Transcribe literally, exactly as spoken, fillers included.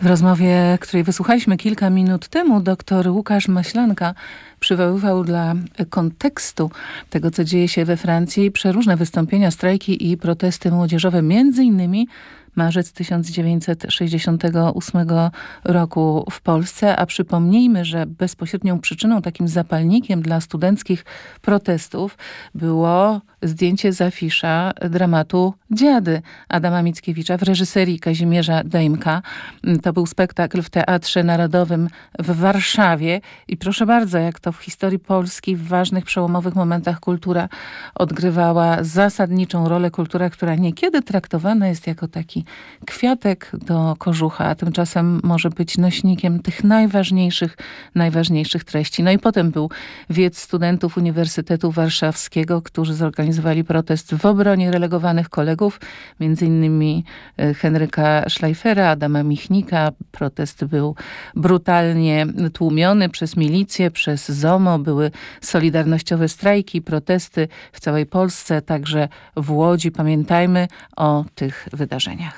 W rozmowie, której wysłuchaliśmy kilka minut temu, dr Łukasz Maślanka przywoływał dla kontekstu tego, co dzieje się we Francji, przeróżne wystąpienia, strajki i protesty młodzieżowe, między innymi marzec tysiąc dziewięćset sześćdziesiątego ósmego roku w Polsce, a przypomnijmy, że bezpośrednią przyczyną, takim zapalnikiem dla studenckich protestów było zdjęcie z afisza dramatu Dziady Adama Mickiewicza w reżyserii Kazimierza Dejmka. To był spektakl w Teatrze Narodowym w Warszawie i proszę bardzo, jak to w historii Polski w ważnych, przełomowych momentach kultura odgrywała zasadniczą rolę, kultura, która niekiedy traktowana jest jako taki kwiatek do kożucha, a tymczasem może być nośnikiem tych najważniejszych, najważniejszych treści. No i potem był wiec studentów Uniwersytetu Warszawskiego, którzy zorganizowali protest w obronie relegowanych kolegów, między innymi Henryka Szlajfera, Adama Michnika. Protest był brutalnie tłumiony przez milicję, przez ZOMO. Były solidarnościowe strajki, protesty w całej Polsce, także w Łodzi. Pamiętajmy o tych wydarzeniach.